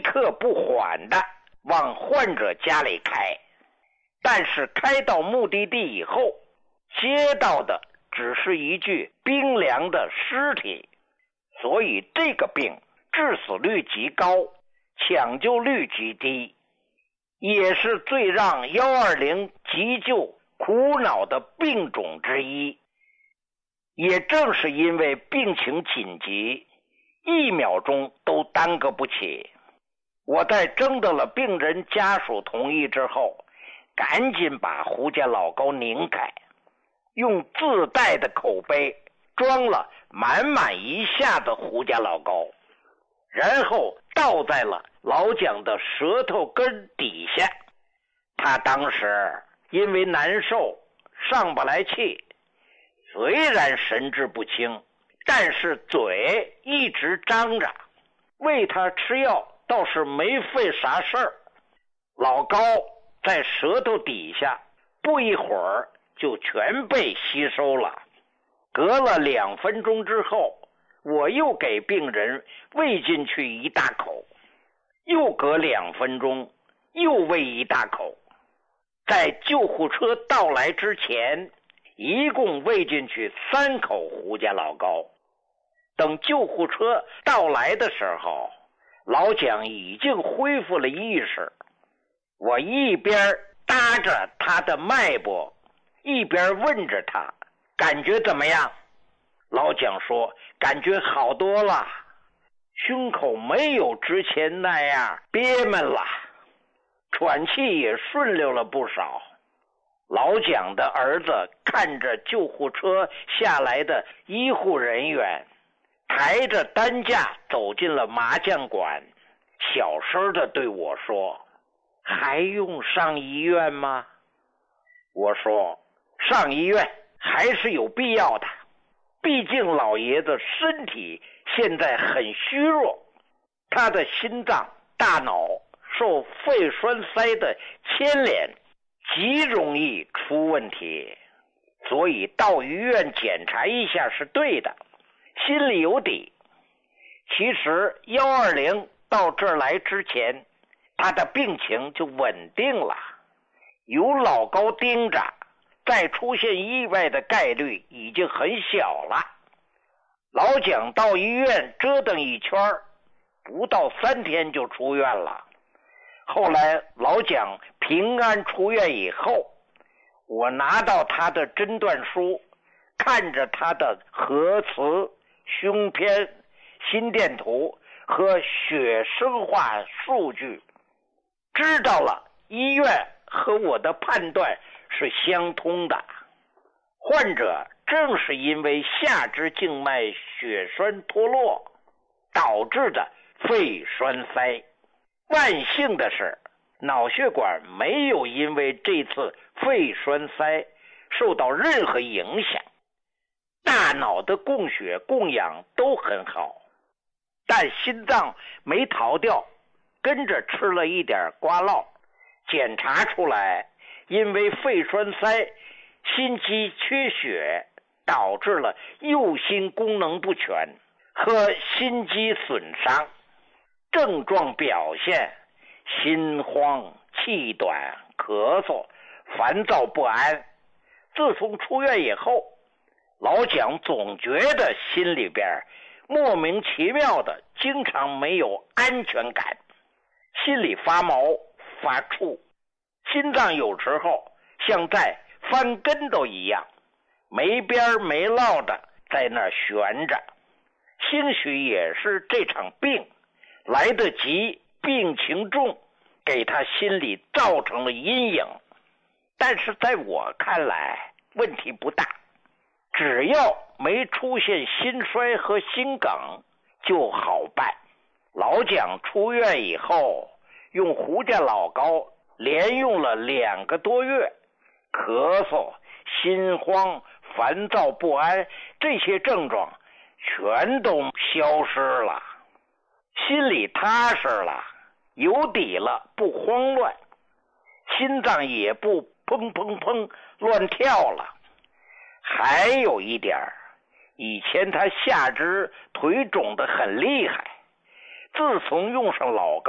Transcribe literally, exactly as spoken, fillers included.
刻不缓的往患者家里开，但是开到目的地以后，接到的只是一具冰凉的尸体，所以这个病致死率极高，抢救率极低，也是最让一二零急救苦恼的病种之一。也正是因为病情紧急，一秒钟都耽搁不起，我在征得了病人家属同意之后，赶紧把胡家老高拧开，用自带的口杯装了满满一下的胡家老高，然后倒在了老蒋的舌头根底下。他当时因为难受上不来气，虽然神志不清，但是嘴一直张着，喂他吃药倒是没费啥事儿。老高在舌头底下不一会儿就全被吸收了。隔了两分钟之后，我又给病人喂进去一大口，又隔两分钟又喂一大口。在救护车到来之前，一共喂进去三口胡家老高。等救护车到来的时候，老蒋已经恢复了意识。我一边搭着他的脉搏，一边问着他感觉怎么样。老蒋说感觉好多了，胸口没有之前那样憋闷了，喘气也顺溜了不少。老蒋的儿子看着救护车下来的医护人员，抬着担架走进了麻将馆，小声的对我说，还用上医院吗？我说上医院还是有必要的，毕竟老爷子身体现在很虚弱，他的心脏大脑受肺栓塞的牵连，极容易出问题，所以到医院检查一下是对的，心里有底。其实一二零到这儿来之前，他的病情就稳定了，有老高盯着，再出现意外的概率已经很小了。老蒋到医院折腾一圈，不到三天就出院了。后来老蒋平安出院以后，我拿到他的诊断书，看着他的核磁、胸片、心电图和血生化数据，知道了医院和我的判断是相通的。患者正是因为下肢静脉血栓脱落导致的肺栓塞。万幸的是，脑血管没有因为这次肺栓塞受到任何影响，大脑的供血供氧都很好，但心脏没逃掉，跟着吃了一点瓜烙，检查出来因为肺栓塞心肌缺血导致了右心功能不全和心肌损伤，症状表现心慌、气短、咳嗽、烦躁不安。自从出院以后，老蒋总觉得心里边莫名其妙的经常没有安全感，心里发毛发怵，心脏有时候像在翻跟斗一样，没边没落的在那儿悬着。兴许也是这场病来得及，病情重，给他心里造成了阴影。但是在我看来问题不大，只要没出现心衰和心梗就好办。老蒋出院以后，用胡家老高连用了两个多月，咳嗽、心慌、烦躁不安这些症状全都消失了，心里踏实了，有底了，不慌乱，心脏也不砰砰砰乱跳了。还有一点，以前他下肢腿肿得很厉害，自从用上老高